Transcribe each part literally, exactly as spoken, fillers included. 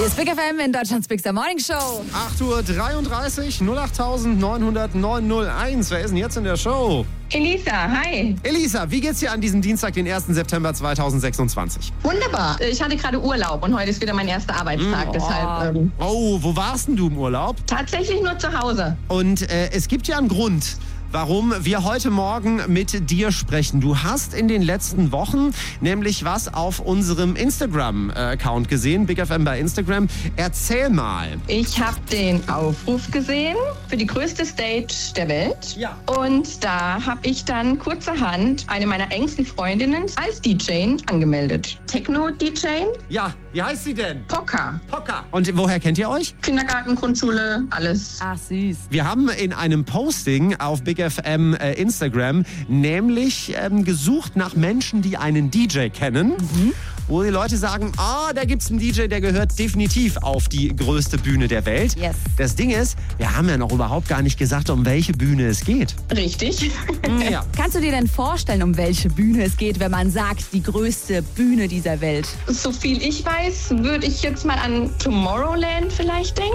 Hier ist Big F M in Deutschlands Big Morning Show. acht Uhr dreiunddreißig, null acht neun null null neun null eins. Wer ist denn jetzt in der Show? Elisa, hi. Elisa, wie geht's dir an diesem Dienstag, den ersten September zweitausendsechsundzwanzig? Wunderbar. Ich hatte gerade Urlaub und heute ist wieder mein erster Arbeitstag. Mm, deshalb ähm, Oh, wo warst denn du im Urlaub? tatsächlich nur zu Hause. Und äh, es gibt ja einen Grund, warum wir heute Morgen mit dir sprechen. Du hast in den letzten Wochen nämlich was auf unserem Instagram-Account gesehen, Big F M bei Instagram. Erzähl mal. Ich habe den Aufruf gesehen für die größte Stage der Welt. Ja. Und da habe ich dann kurzerhand eine meiner engsten Freundinnen als D J angemeldet. Techno-D J, Ja, wie heißt sie denn? Poker, Pocker. Und woher kennt ihr euch? Kindergarten, Grundschule, alles. Ach, süß. Wir haben in einem Posting auf Big F M äh, Instagram nämlich ähm, gesucht nach Menschen, die einen D J kennen, mhm. wo die Leute sagen, ah, da gibt's einen D J, der gehört definitiv auf die größte Bühne der Welt. Yes. Das Ding ist, wir haben ja noch überhaupt gar nicht gesagt, um welche Bühne es geht. Richtig. Ja. Kannst du dir denn vorstellen, um welche Bühne es geht, wenn man sagt, die größte Bühne dieser Welt? So viel ich weiß, würde ich jetzt mal an Tomorrowland vielleicht denken.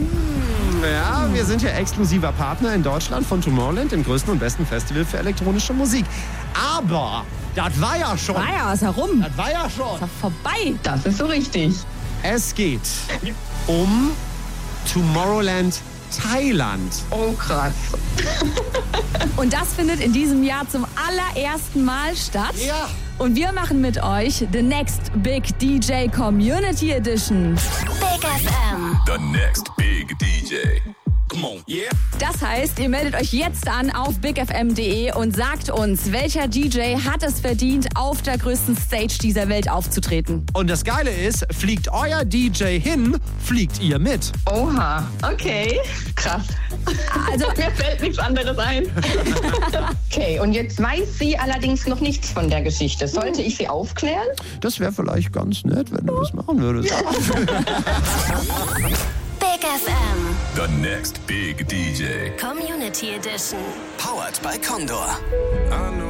Ja, wir sind ja exklusiver Partner in Deutschland von Tomorrowland, dem größten und besten Festival für elektronische Musik. Aber das war ja schon. Ah ja, ist herum. Das war ja schon. Ist doch vorbei. Das ist so richtig. Es geht um Tomorrowland Thailand. Oh, krass. Und das findet in diesem Jahr zum allerersten Mal statt. Ja. Und wir machen mit euch The Next Big D J Community Edition. Big F M. The next big D J. Come on, yeah. Das heißt, ihr meldet euch jetzt an auf big f m punkt d e und sagt uns, welcher D J hat es verdient, auf der größten Stage dieser Welt aufzutreten. Und das Geile ist, fliegt euer D J hin, fliegt ihr mit. Oha, okay. Krass. Also, Mir fällt nichts anderes ein. Okay, und jetzt weiß sie allerdings noch nichts von der Geschichte. Sollte ich sie aufklären? Das wäre vielleicht ganz nett, wenn du das machen würdest. Big F M. The next big D J. Community Edition. Powered by Condor.